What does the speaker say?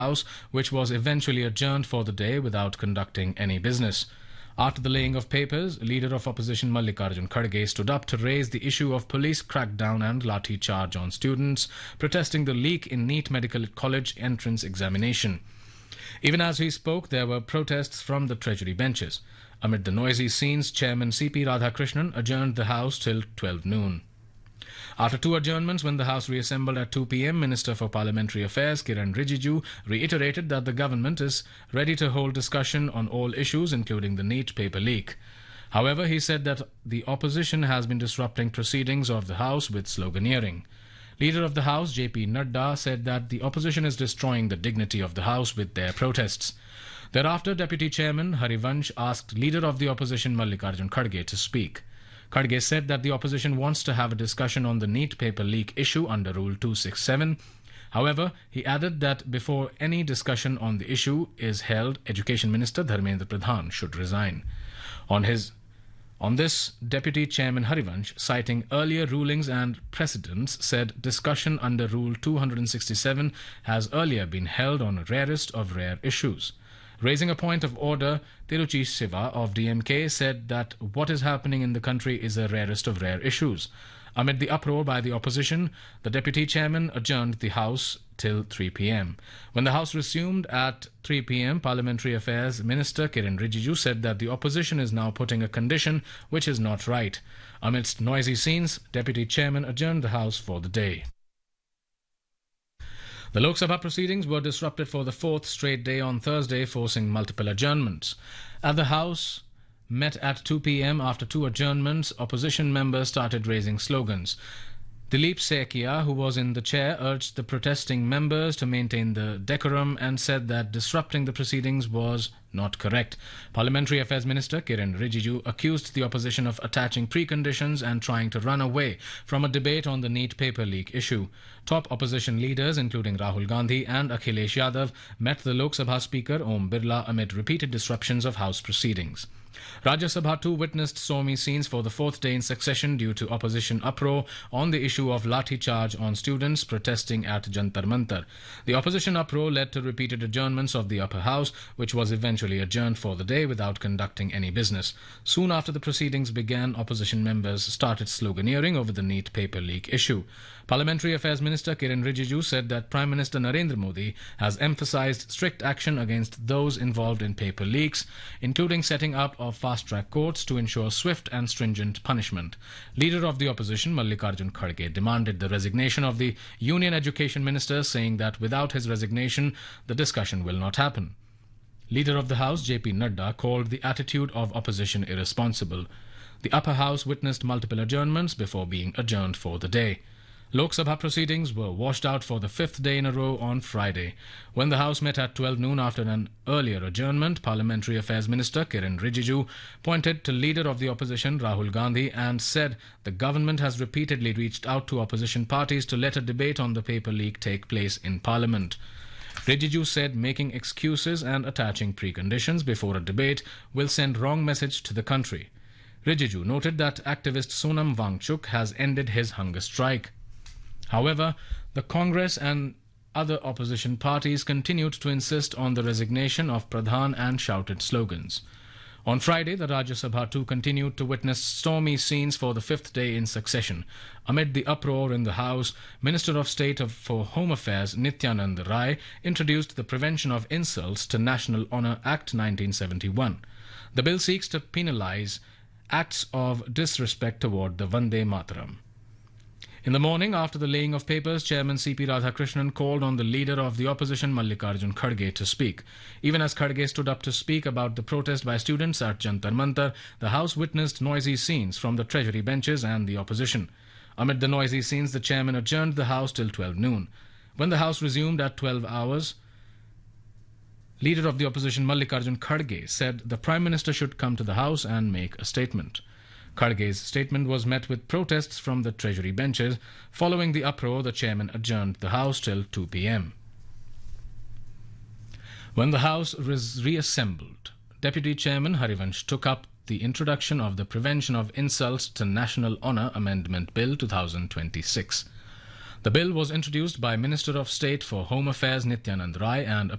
House, which was eventually adjourned for the day without conducting any business. After the laying of papers, Leader of Opposition Mallikarjun Kharge stood up to raise the issue of police crackdown and lathi charge on students protesting the leak in NEET Medical College entrance examination. Even as he spoke, there were protests from the Treasury benches. Amid the noisy scenes, Chairman C.P. Radhakrishnan adjourned the House till 12 noon. After two adjournments, when the House reassembled at 2 p.m., Minister for Parliamentary Affairs Kiran Rijiju reiterated that the government is ready to hold discussion on all issues, including the NEET paper leak. However, he said that the opposition has been disrupting proceedings of the House with sloganeering. Leader of the House, J.P. Nadda, said that the opposition is destroying the dignity of the House with their protests. Thereafter, Deputy Chairman Harivansh asked Leader of the Opposition Mallikarjun Kharge to speak. Kharge said that the opposition wants to have a discussion on the NEET paper leak issue under Rule 267. However, he added that before any discussion on the issue is held, Education Minister Dharmendra Pradhan should resign. On this, Deputy Chairman Harivansh, citing earlier rulings and precedents, said discussion under Rule 267 has earlier been held on rarest of rare issues. Raising a point of order, Tiruchi Siva of DMK said that what is happening in the country is the rarest of rare issues. Amid the uproar by the opposition, the Deputy Chairman adjourned the House till 3 p.m. When the House resumed at 3 p.m., Parliamentary Affairs Minister Kiran Rijiju said that the opposition is now putting a condition which is not right. Amidst noisy scenes, Deputy Chairman adjourned the House for the day. The Lok Sabha proceedings were disrupted for the fourth straight day on Thursday, forcing multiple adjournments. At the House met at 2 p.m. after two adjournments, opposition members started raising slogans. Dilip Sekia, who was in the chair, urged the protesting members to maintain the decorum and said that disrupting the proceedings was not correct. Parliamentary Affairs Minister Kiran Rijiju accused the opposition of attaching preconditions and trying to run away from a debate on the NEET paper leak issue. Top opposition leaders, including Rahul Gandhi and Akhilesh Yadav, met the Lok Sabha Speaker Om Birla amid repeated disruptions of House proceedings. Rajya Sabha too witnessed stormy scenes for the fourth day in succession due to opposition uproar on the issue of lathi charge on students protesting at Jantar Mantar. The opposition uproar led to repeated adjournments of the upper house, which was eventually adjourned for the day without conducting any business. Soon after the proceedings began, opposition members started sloganeering over the NEET paper leak issue. Parliamentary Affairs Minister Kiran Rijiju said that Prime Minister Narendra Modi has emphasized strict action against those involved in paper leaks, including setting up of fast-track courts to ensure swift and stringent punishment. Leader of the opposition Mallikarjun Kharge demanded the resignation of the Union Education Minister, saying that without his resignation, the discussion will not happen. Leader of the House J.P. Nadda called the attitude of opposition irresponsible. The upper house witnessed multiple adjournments before being adjourned for the day. Lok Sabha proceedings were washed out for the fifth day in a row on Friday. When the House met at 12 noon after an earlier adjournment, Parliamentary Affairs Minister Kiran Rijiju pointed to Leader of the Opposition Rahul Gandhi and said the government has repeatedly reached out to opposition parties to let a debate on the paper leak take place in Parliament. Rijiju said making excuses and attaching preconditions before a debate will send wrong message to the country. Rijiju noted that activist Sonam Wangchuk has ended his hunger strike. However, the Congress and other opposition parties continued to insist on the resignation of Pradhan and shouted slogans. On Friday, the Rajya Sabha too continued to witness stormy scenes for the fifth day in succession. Amid the uproar in the House, Minister of State for Home Affairs Nityanand Rai introduced the Prevention of Insults to National Honour Act 1971. The bill seeks to penalise acts of disrespect toward the Vande Mataram. In the morning, after the laying of papers, Chairman C.P. Radhakrishnan called on the Leader of the Opposition Mallikarjun Kharge to speak. Even as Kharge stood up to speak about the protest by students at Jantar Mantar, the House witnessed noisy scenes from the Treasury benches and the opposition. Amid the noisy scenes, the Chairman adjourned the House till 12 noon. When the House resumed at 12 hours, Leader of the Opposition Mallikarjun Kharge said the Prime Minister should come to the House and make a statement. Kharge's statement was met with protests from the Treasury benches. Following the uproar, the chairman adjourned the House till 2 p.m. When the House was reassembled, Deputy Chairman Harivansh took up the introduction of the Prevention of Insults to National Honour Amendment Bill 2026. The bill was introduced by Minister of State for Home Affairs Nityanand Rai and